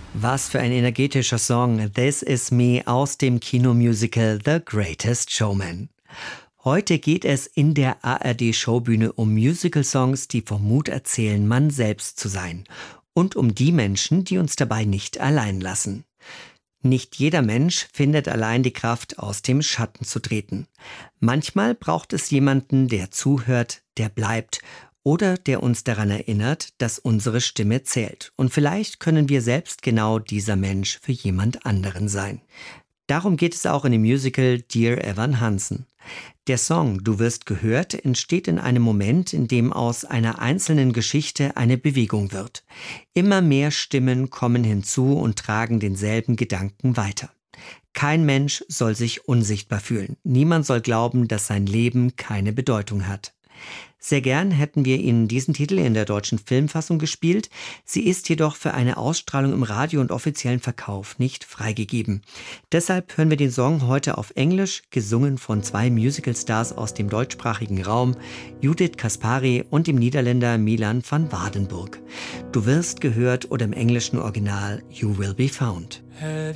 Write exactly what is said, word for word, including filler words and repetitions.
Was für ein energetischer Song. This Is Me aus dem Kinomusical The Greatest Showman. Heute geht es in der A R D-Showbühne um Musical-Songs, die vom Mut erzählen, man selbst zu sein. Und um die Menschen, die uns dabei nicht allein lassen. Nicht jeder Mensch findet allein die Kraft, aus dem Schatten zu treten. Manchmal braucht es jemanden, der zuhört, der bleibt oder der uns daran erinnert, dass unsere Stimme zählt. Und vielleicht können wir selbst genau dieser Mensch für jemand anderen sein. Darum geht es auch in dem Musical Dear Evan Hansen. Der Song Du wirst gehört entsteht in einem Moment, in dem aus einer einzelnen Geschichte eine Bewegung wird. Immer mehr Stimmen kommen hinzu und tragen denselben Gedanken weiter. Kein Mensch soll sich unsichtbar fühlen. Niemand soll glauben, dass sein Leben keine Bedeutung hat. Sehr gern hätten wir Ihnen diesen Titel in der deutschen Filmfassung gespielt. Sie ist jedoch für eine Ausstrahlung im Radio und offiziellen Verkauf nicht freigegeben. Deshalb hören wir den Song heute auf Englisch, gesungen von zwei Musicalstars aus dem deutschsprachigen Raum, Judith Kaspari und dem Niederländer Milan van Waardenburg. Du wirst gehört oder im englischen Original You Will Be Found. Have